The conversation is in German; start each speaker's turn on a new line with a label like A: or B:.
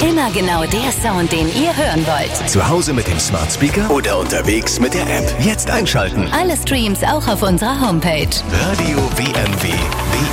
A: Immer genau der Sound, den ihr hören wollt.
B: Zu Hause mit dem Smart Speaker oder unterwegs mit der App. Jetzt einschalten.
A: Alle Streams auch auf unserer Homepage.
B: Radio WMW.